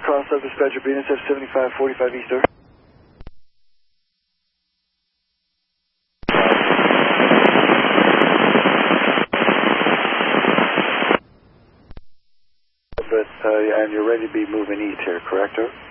cross up dispatcher BNSF 7545 East over. And you're ready to be moving east here, correct, over?